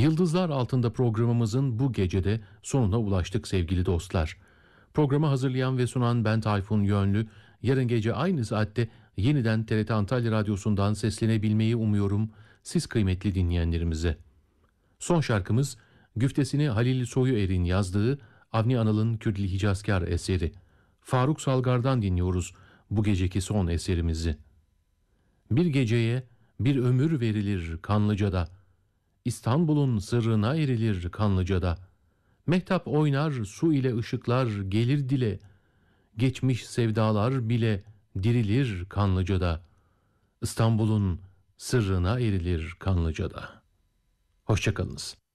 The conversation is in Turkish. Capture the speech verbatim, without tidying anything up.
Yıldızlar Altında programımızın bu gecede sonuna ulaştık sevgili dostlar. Programı hazırlayan ve sunan ben Tayfun Yönlü. Yarın gece aynı saatte yeniden T R T Antalya Radyosu'ndan seslenebilmeyi umuyorum siz kıymetli dinleyenlerimize. Son şarkımız güftesini Halil Soyuer'in yazdığı Avni Anıl'ın Kürdili Hicazkar eseri. Faruk Salgar'dan dinliyoruz bu geceki son eserimizi. Bir geceye bir ömür verilir Kanlıca'da. İstanbul'un sırrına erilir Kanlıca'da. Mehtap oynar su ile ışıklar gelir dile. Geçmiş sevdalar bile dirilir Kanlıca'da. İstanbul'un sırrına erilir Kanlıca'da. Hoşçakalınız.